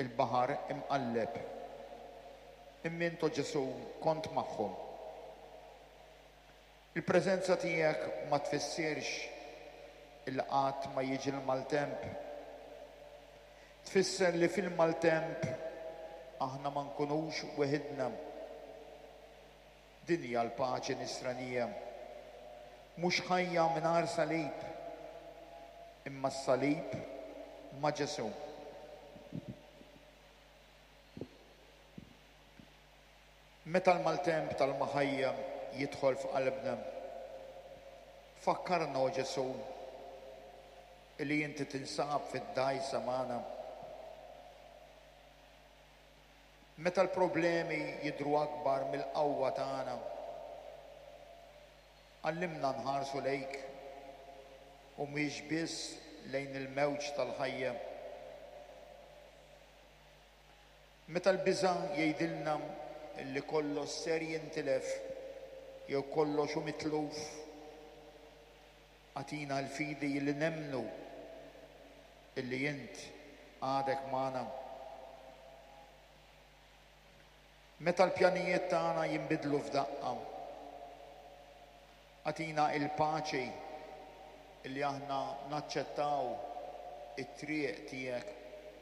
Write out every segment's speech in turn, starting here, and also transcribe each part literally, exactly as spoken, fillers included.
il-baħar imqalleb. Imma intu Ġesu kont magħhom. Il-preżenza tiegħek ma tfissirx il-qatt ma jiġi l-maltemp. Tfisser li fil-maltemp aħna ma nkunux weħidna. Din hija l-paċi nisranija. Mhux ħajja mingħajr salib, imma s-salib ma' Ġesu. Meta l-maltemp tal-maħajja jidħol f'qalbna, fakkarna o Ġesu li inti tinsab fid-dajsa magħna. Meta l-problemi jidhru akbar mill-qawwa tagħna, għallimna nħarsu lejk u mhix biss lejn il-mewġ tal-ħajja. Meta l-biża' jgħidilna illi kollox ser jintilef jew kollox hu mitluf, għatina l-fidi li nemmnu illi int għadek magħna. Meta l-pjanijiet tagħna jinbidlu f'daqqa, għatina il-paċi illi aħna naċċettaw it-triq tiegħek.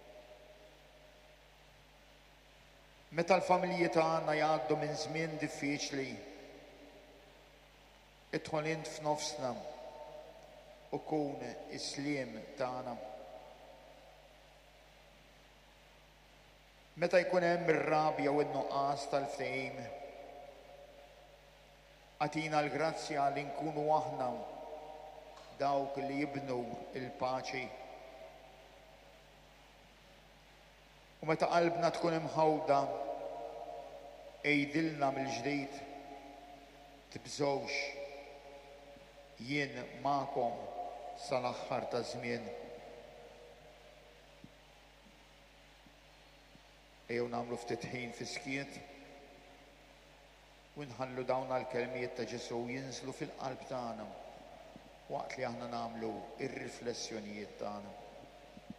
Meta l-familji tagħna jgħaddu minn żmien diffiċli, idħol int f'nofsna u kun is-sliem tagħna. Meta jkun hemm ir-rabja u n-nuqqas tal-ftehim, għatina l-grazzja li nkunu aħna dawk li jibnu il-paċi. U meta qalbna tkun imħawda, ejdilna mill-ġdid, tibżgħux, jien magħkom sal-aħħar ta' żmien. Ejjew nagħmlu ftit ħin fi skiet u nħallu dawn l-kelmiet ta' Ġesu jinżlu fil-qalb tagħna waqt li aħna nagħmlu ir-riflessjonijiet tagħna.